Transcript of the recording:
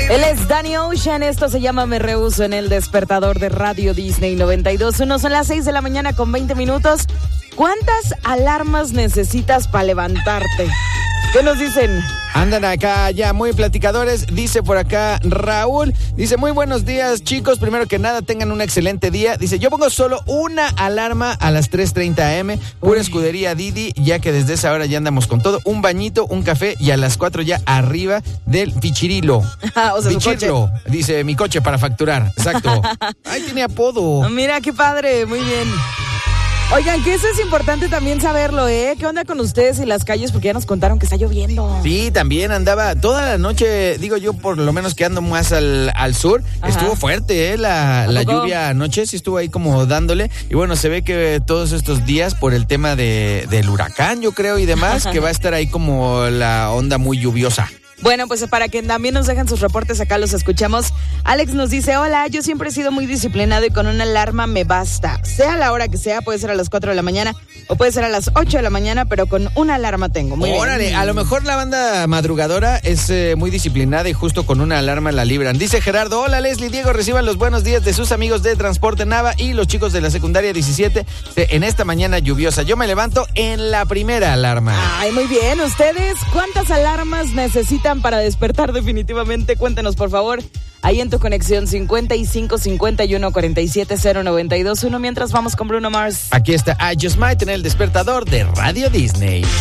Él es Danny Ocean, esto se llama Me Rehuso en el despertador de Radio Disney 92.1. Son las 6 de la mañana con 20 minutos. ¿Cuántas alarmas necesitas para levantarte? ¿Qué nos dicen? Andan acá ya muy platicadores. Dice por acá Raúl, dice muy buenos días chicos, primero que nada tengan un excelente día. Dice yo pongo solo una alarma a las 3:30 am, pura escudería Didi, ya que desde esa hora ya andamos con todo. Un bañito, un café y a las 4 ya arriba del pichirilo. O sea, Pichirlo, dice mi coche para facturar, exacto. Ay, tiene apodo. Mira qué padre, muy bien. Oigan, que eso es importante también saberlo, ¿eh? ¿Qué onda con ustedes y las calles? Porque ya nos contaron que está lloviendo. Sí, también andaba toda la noche, digo yo, por lo menos que ando más al sur. Ajá. Estuvo fuerte, la lluvia anoche, sí estuvo ahí como dándole. Y bueno, se ve que todos estos días, por el tema del huracán, yo creo, y demás, que va a estar ahí como la onda muy lluviosa. Bueno, pues para que también nos dejen sus reportes, acá los escuchamos. Alex nos dice, hola, yo siempre he sido muy disciplinado y con una alarma me basta. Sea la hora que sea, puede ser a las 4 de la mañana o puede ser a las 8 de la mañana, pero con una alarma tengo. Muy Órale, bien. A lo mejor la banda madrugadora es muy disciplinada y justo con una alarma la libran. Dice Gerardo, hola Leslie, Diego, reciban los buenos días de sus amigos de Transporte Nava y los chicos de la secundaria 17 en esta mañana lluviosa. Yo me levanto en la primera alarma. Ay, muy bien. ¿Ustedes cuántas alarmas necesitan para despertar definitivamente? Cuéntenos, por favor, ahí en tu conexión 55 51 47 092 1, mientras vamos con Bruno Mars. Aquí está I Just Might en el despertador de Radio Disney.